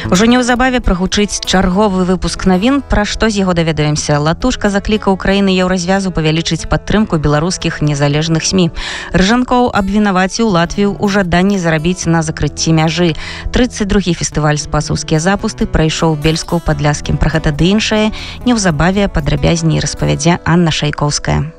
Ужо неўзабаве прагучыць чарговы выпуск навін, пра што з яго даведаемся. Латушка заклікаў краіны Еўразвязу павялічыць падтрымку беларускіх незалежных СМІ. Рыжанкоў абвінаваціў Латвію ў жаданні зарабіць на закрыцці мяжы. 32-гі фестываль «Спасаўскія запусты» прайшоў Бельску-Падляскім. Пра гэта ды іншае неўзабаве падрабязней распавядзе Анна Шайкоўская.